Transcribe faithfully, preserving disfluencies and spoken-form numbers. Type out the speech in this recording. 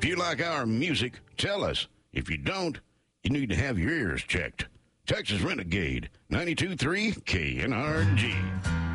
If you like our music, tell us. If you don't, you need to have your ears checked. Texas Renegade, ninety-two point three K N R G.